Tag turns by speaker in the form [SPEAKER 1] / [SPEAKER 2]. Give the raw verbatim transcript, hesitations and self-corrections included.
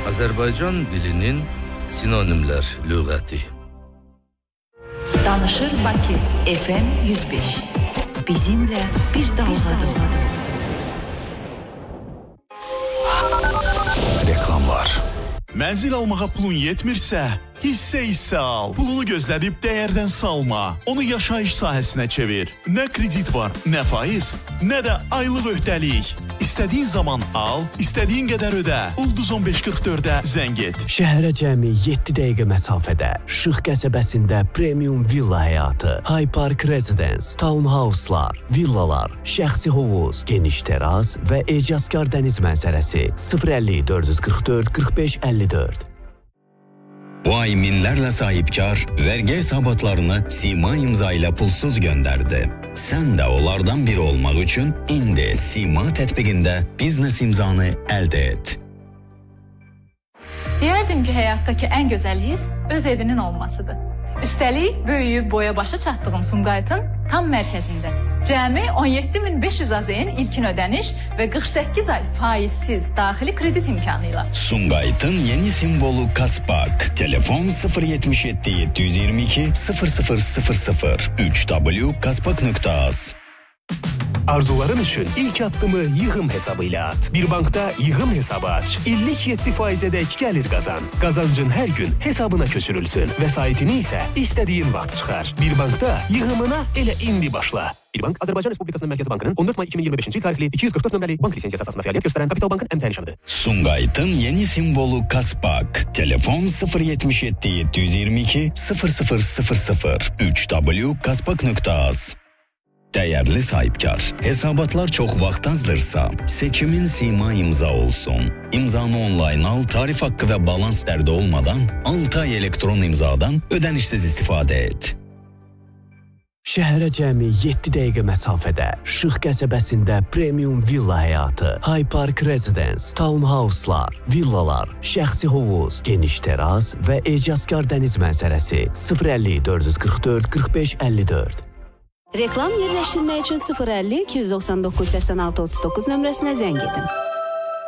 [SPEAKER 1] Azərbaycan dilinin sinonimlər lüğəti.
[SPEAKER 2] Danışır Bakı F M yüz beş. Bizimlə bir dalğada.
[SPEAKER 3] Reklamlar.
[SPEAKER 4] Mənzil almağa pulun yetmirsə, hissə-hissə al. Pulunu gözlədib dəyərdən salma. Onu yaşayış sahəsinə çevir. Nə kredit var, nə faiz, nə də aylıq öhdəlik. İstədiyin zaman al, istədiyin qədər ödə. Ulduz on beş qırx dördə zəng et.
[SPEAKER 5] Şəhərə cəmi yeddi dəqiqə məsafədə Şıx qəsəbəsində premium villa həyatı, High Park Residence, townhouse'lar, villalar, şəxsi hovuz, geniş teras və ecazkar dəniz mənzərəsi. sıfır əlli dörd yüz qırx dörd qırx beş əlli dörd.
[SPEAKER 6] Bu ay minlərlə sahibkar vergi hesabatlarını Sima imza ilə pulsuz göndərdi. Sən də onlardan biri olmaq üçün indi Sima tətbiqində biznes imzanı əldə et.
[SPEAKER 7] Deyərdim ki, həyatdakı ən gözəl his öz evinin olmasıdır. Üstəlik, böyüyüb boya başa çatdığın Sumqayıtın tam mərkəzində. Cəmi on yeddi min beş yüz AZN ilkin ödəniş və qırx səkkiz ay faizsiz daxili kredit imkanıyla.
[SPEAKER 6] Sumqayıtın yeni simvolu Kaspak. Telefon sıfır yetmiş yeddi yeddi yüz iyirmi iki sıfır sıfır sıfır sıfır üç w kaspak nöqtə az.
[SPEAKER 3] Arzuların üçün ilk addımı yığım hesabı ilə at. Bir bankda yığım hesabı aç. illik yeddi faizədək gəlir qazan. Qazancın hər gün hesabına köçürülsün. Vəsaitini isə istədiyin vaxt çıxar. Bir bankda yığımına elə indi başla. Bir bank Azərbaycan Respublikasının Mərkəzi Bankının on dörd may iki min iyirmi beşinci il tarixli iki yüz qırx dörd nömrəli bank lisensiyası əsasında fəaliyyət göstərən Kapital Bankın əmtəə nişanıdır.
[SPEAKER 6] Sumqayıtın yeni simvolu Kaspak. Telefon sıfır yetmiş yeddi yeddi yüz iyirmi iki sıfır sıfır sıfır sıfır üç w kaspak nöqtə az. Dəyərli sahibkar, hesabatlar çox vaxt azdırsa, seçimin Sima imza olsun. İmzanı onlayn al, tarif haqqı və balans dərdi olmadan altı ay elektron imzadan ödənişsiz istifadə et.
[SPEAKER 5] Şəhərə cəmi yeddi dəqiqə məsafədə Şıx qəsəbəsində premium villa həyatı, High Park Residence, townhouse'lar, villalar, şəxsi hovuz, geniş teras və ecazkar dəniz mənzərəsi. sıfır əlli dörd yüz qırx dörd qırx beş əlli dörd.
[SPEAKER 8] Reklam yerləşdirmək üçün sıfır əlli iki yüz doxsan doqquz səksən altı otuz doqquz nömrəsinə zəng edin.